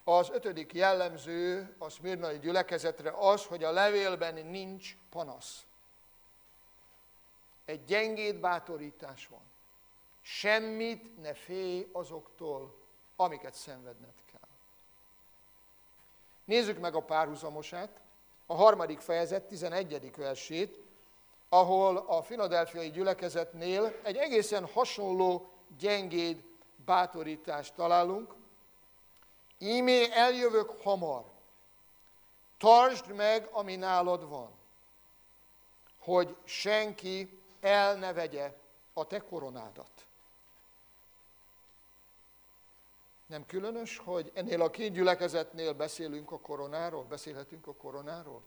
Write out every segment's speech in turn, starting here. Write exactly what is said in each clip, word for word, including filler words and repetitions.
Az ötödik jellemző a szmirnai gyülekezetre az, hogy a levélben nincs panasz. Egy gyengéd bátorítás van. Semmit ne félj azoktól, amiket szenvedned kell. Nézzük meg a párhuzamosát, a harmadik fejezet tizenegyedik versét, ahol a filadelfiai gyülekezetnél egy egészen hasonló gyengéd bátorítást találunk. Íme eljövök hamar, tartsd meg, ami nálad van, hogy senki el ne vegye a te koronádat. Nem különös, hogy ennél a két gyülekezetnél beszélünk a koronáról, beszélhetünk a koronáról?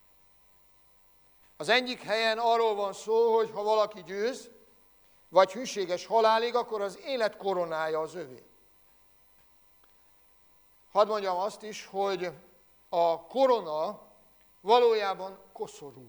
Az egyik helyen arról van szó, hogy ha valaki győz, vagy hűséges halálig, akkor az élet koronája az övé. Hadd mondjam azt is, hogy a korona valójában koszorú.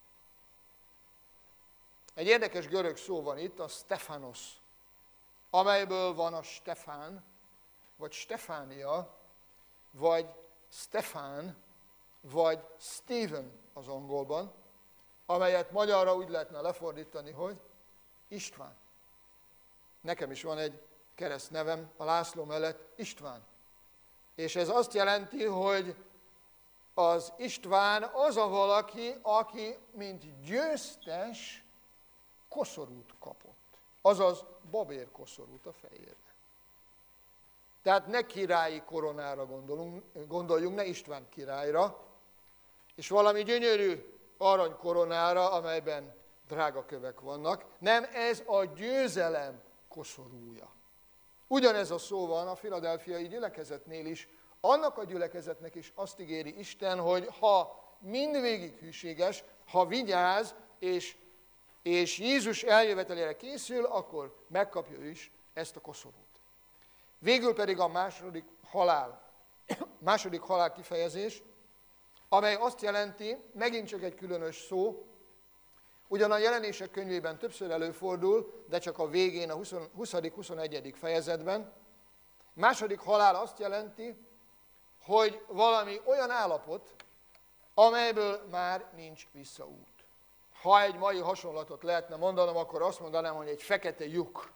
Egy érdekes görög szó van itt, a Stefanos, amelyből van a Stefán, vagy Stefánia, vagy Stefán, vagy Stephen az angolban, amelyet magyarra úgy lehetne lefordítani, hogy István. Nekem is van egy keresztnevem a László mellett, István. És ez azt jelenti, hogy az István az a valaki, aki mint győztes koszorút kapott. Azaz babér koszorút a fejére. Tehát ne királyi koronára gondolunk, gondoljunk, ne István királyra, és valami gyönyörű aranykoronára, amelyben drága kövek vannak. Nem, ez a győzelem koszorúja. Ugyanez a szó van a filadelfiai gyülekezetnél is. Annak a gyülekezetnek is azt ígéri Isten, hogy ha mindvégig hűséges, ha vigyáz, és, és Jézus eljövetelére készül, akkor megkapja ő is ezt a koszorút. Végül pedig a második halál, második halál kifejezés, amely azt jelenti, megint csak egy különös szó, ugyan a Jelenések könyvében többször előfordul, de csak a végén, a huszadik-huszonegyedik fejezetben. Második halál azt jelenti, hogy valami olyan állapot, amelyből már nincs visszaút. Ha egy mai hasonlatot lehetne mondanom, akkor azt mondanám, hogy egy fekete lyuk.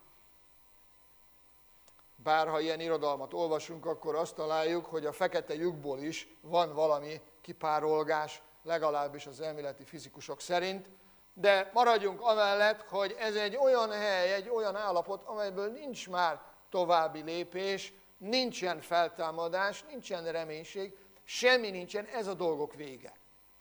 Bár ha ilyen irodalmat olvasunk, akkor azt találjuk, hogy a fekete lyukból is van valami kipárolgás, legalábbis az elméleti fizikusok szerint, de maradjunk amellett, hogy ez egy olyan hely, egy olyan állapot, amelyből nincs már további lépés, nincsen feltámadás, nincsen reménység, semmi nincsen, ez a dolgok vége.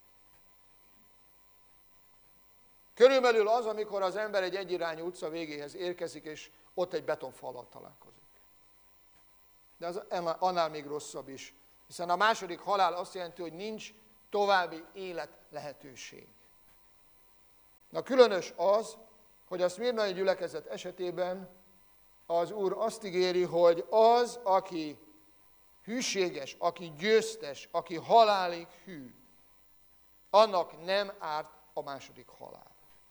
Körülbelül az, amikor az ember egy egyirányú utca végéhez érkezik, és ott egy betonfallal találkozik. De az annál még rosszabb is, hiszen a második halál azt jelenti, hogy nincs további élet lehetőség. Na különös az, hogy a szmirnai gyülekezet esetében az Úr azt ígéri, hogy az, aki hűséges, aki győztes, aki halálig hű, annak nem árt a második halál.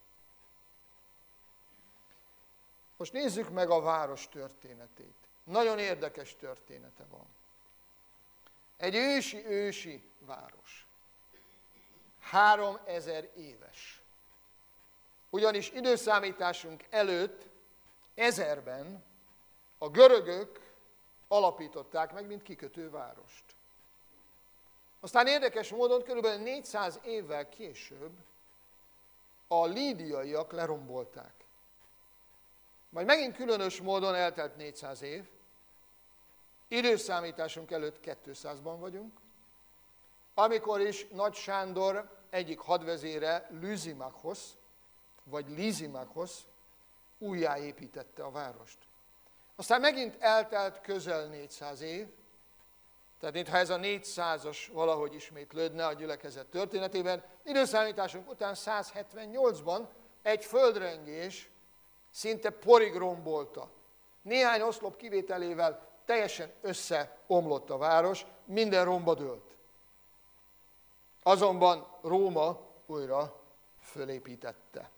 Most nézzük meg a város történetét. Nagyon érdekes története van. Egy ősi-ősi város. Háromezer éves. Ugyanis időszámításunk előtt ezerben a görögök alapították meg, mint kikötővárost. Aztán érdekes módon körülbelül négyszáz évvel később a lídiaiak lerombolták. Majd megint különös módon eltelt négyszáz év, időszámításunk előtt kétszázban vagyunk, amikor is Nagy Sándor egyik hadvezére Lysimakhoz, vagy Lysimakhoz újjáépítette a várost. Aztán megint eltelt közel négyszáz év, tehát mintha ez a négyszázas valahogy ismétlődne a gyülekezet történetében, időszámításunk után száz hetvennyolcban egy földrengés szinte porig rombolta. Néhány oszlop kivételével teljesen összeomlott a város, minden romba dőlt. Azonban Róma újra fölépítette.